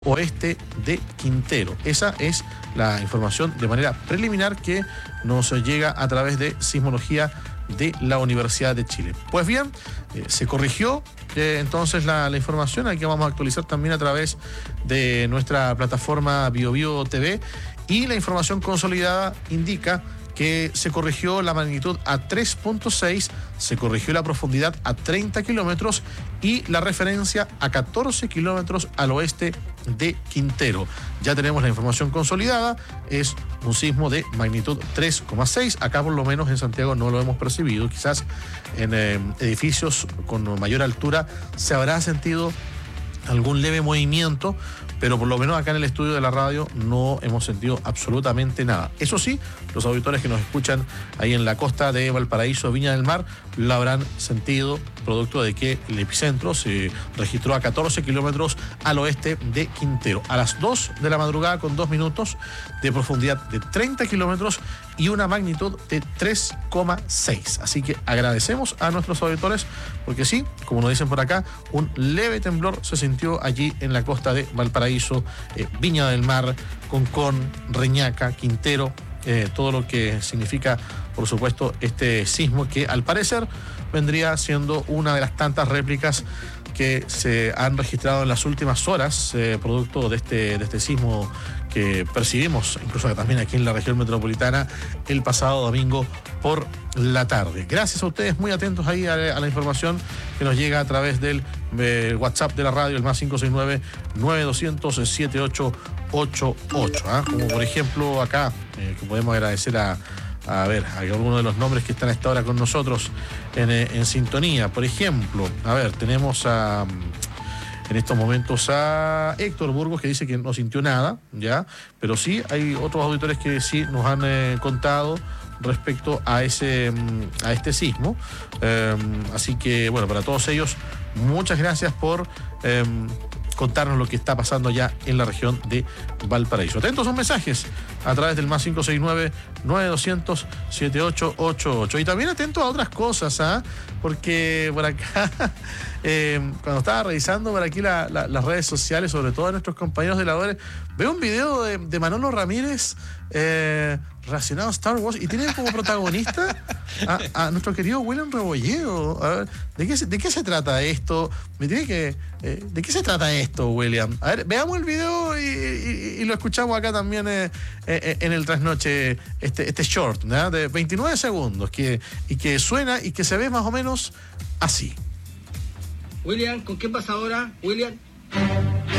oeste de Quintero. Esa es la información de manera preliminar que nos llega a través de Sismología de la Universidad de Chile. Pues bien, se corrigió entonces la información, aquí vamos a actualizar también a través de nuestra plataforma BioBio TV, y la información consolidada indica que se corrigió la magnitud a 3.6, se corrigió la profundidad a 30 kilómetros y la referencia a 14 kilómetros al oeste de Quintero. Ya tenemos la información consolidada, es un sismo de magnitud 3,6, acá por lo menos en Santiago no lo hemos percibido, quizás en edificios con mayor altura se habrá sentido algún leve movimiento, pero por lo menos acá en el estudio de la radio no hemos sentido absolutamente nada. Eso sí, los auditores que nos escuchan ahí en la costa de Valparaíso, Viña del Mar, lo habrán sentido, producto de que el epicentro se registró a 14 kilómetros al oeste de Quintero, a las 2 de la madrugada con 2 minutos, de profundidad de 30 kilómetros y una magnitud de 3,6. Así que agradecemos a nuestros auditores, porque sí, como nos dicen por acá, un leve temblor se sintió allí en la costa de Valparaíso, Viña del Mar, Concón, Reñaca, Quintero, todo lo que significa, por supuesto, este sismo que al parecer vendría siendo una de las tantas réplicas que se han registrado en las últimas horas, producto de este sismo que percibimos, incluso también aquí en la región metropolitana, el pasado domingo por la tarde. Gracias a ustedes, muy atentos ahí a la información que nos llega a través del WhatsApp de la radio, el más 569-9200-7888. Como por ejemplo acá, que podemos agradecer a ver, hay algunos de los nombres que están a esta hora con nosotros en sintonía. Por ejemplo, a ver, tenemos en estos momentos a Héctor Burgos, que dice que no sintió nada, ¿ya? Pero sí, hay otros auditores que sí nos han contado respecto a este sismo. Así que, bueno, para todos ellos, muchas gracias por contarnos lo que está pasando ya en la región de Valparaíso. Atentos a sus mensajes a través del más 569-9200-7888. Y también atentos a otras cosas, porque por acá, cuando estaba revisando por aquí las redes sociales, sobre todo a nuestros compañeros de la OER, veo un video de Manolo Ramírez relacionado a Star Wars, y tiene como protagonista a nuestro querido William Rebolledo. A ver, ¿de qué se trata esto? ¿De qué se trata esto, William? A ver, veamos el video y lo escuchamos acá también en el trasnoche, este short, ¿no? De 29 segundos, que suena y que se ve más o menos así. William, ¿con qué pasa ahora? William.